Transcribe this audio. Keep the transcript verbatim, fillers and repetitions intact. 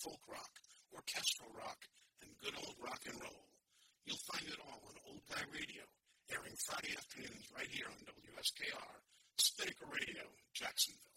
folk rock, orchestral rock, and good old rock and roll. You'll find it all on Old Guy Radio, airing Friday afternoons right here on W S K R, Spinnaker Radio, Jacksonville.